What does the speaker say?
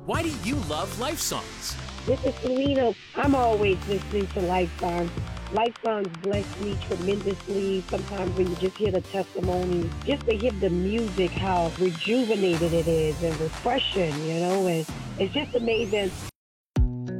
Why do you love Life Songs? This is Serena. I'm always listening to Life Songs. Life Songs bless me tremendously. Sometimes when you just hear the testimonies, just to hear the music, how rejuvenated it is and refreshing, and it's just amazing.